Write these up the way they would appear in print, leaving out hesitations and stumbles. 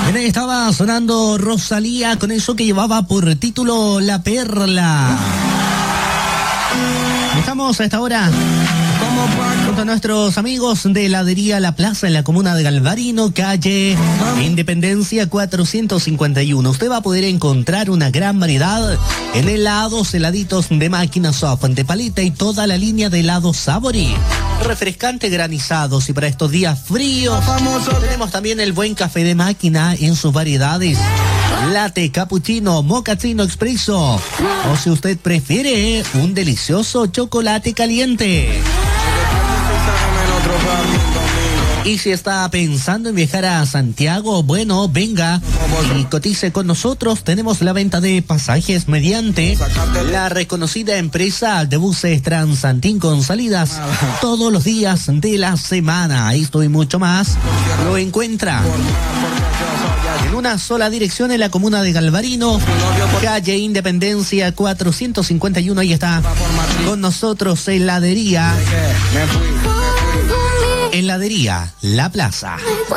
Bien, estaba sonando Rosalía con eso que llevaba por título La Perla. Estamos a esta hora junto a nuestros amigos de heladería La Plaza en la comuna de Galvarino, calle Independencia 451. Usted va a poder encontrar una gran variedad en helados, heladitos de máquina soft, de paleta y toda la línea de helados Sabori. Refrescante, granizados, y para estos días fríos tenemos también el buen café de máquina en sus variedades. Latte, cappuccino, mochaccino expreso, o si usted prefiere, un delicioso chocolate caliente. Y si está pensando en viajar a Santiago, bueno, venga y cotice con nosotros. Tenemos la venta de pasajes mediante la reconocida empresa de buses Transantín con salidas todos los días de la semana. Esto y mucho más lo encuentra en una sola dirección en la comuna de Galvarino, calle Independencia 451. Ahí está con nosotros heladería La Plaza.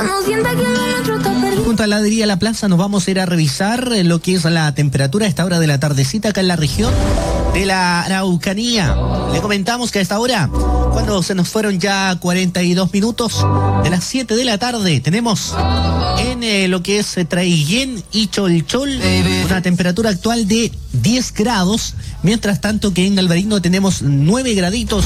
Junto a heladería La Plaza nos vamos a ir a revisar lo que es la temperatura a esta hora de la tardecita acá en la región de la Araucanía. Le comentamos que a esta hora, cuando se nos fueron ya 42 minutos de las 7 de la tarde, tenemos en lo que es Traiguén y Cholchol una temperatura actual de 10 grados, mientras tanto que en Galvarino tenemos 9 graditos,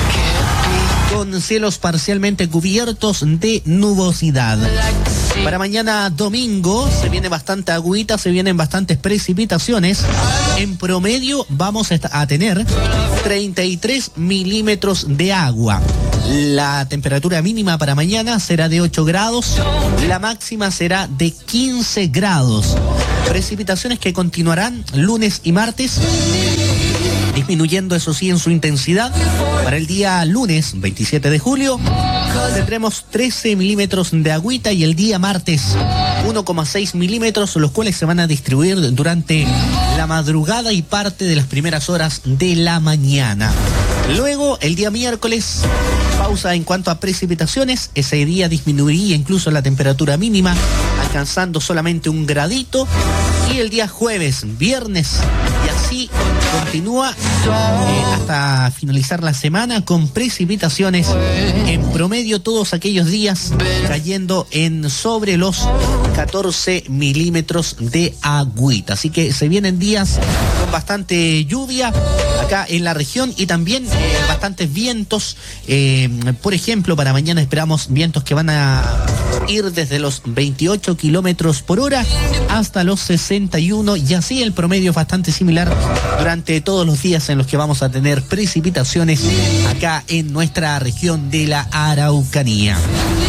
con cielos parcialmente cubiertos de nubosidad. Para mañana domingo se viene bastante agüita, se vienen bastantes precipitaciones. En promedio vamos a tener 33 milímetros de agua. La temperatura mínima para mañana será de 8 grados, la máxima será de 15 grados. Precipitaciones que continuarán lunes y martes, disminuyendo eso sí en su intensidad. Para el día lunes 27 de julio tendremos 13 milímetros de agüita y el día martes 1,6 milímetros, los cuales se van a distribuir durante la madrugada y parte de las primeras horas de la mañana. Luego, el día miércoles, pausa en cuanto a precipitaciones. Ese día disminuiría incluso la temperatura mínima, alcanzando solamente 1 gradito. Y el día jueves, viernes, y así continúa hasta finalizar la semana con precipitaciones en promedio todos aquellos días, cayendo en sobre los 14 milímetros de agüita. Así que se vienen días con bastante lluvia acá en la región y también bastantes vientos. Por ejemplo, para mañana esperamos vientos que van a ir desde los 28 kilómetros por hora hasta los 61, y así el promedio es bastante similar durante todos los días en los que vamos a tener precipitaciones acá en nuestra región de la Araucanía.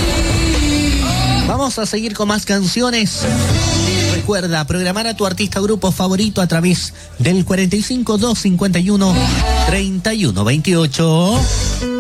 Vamos a seguir con más canciones. Recuerda programar a tu artista grupo favorito a través del 45 251 31 28.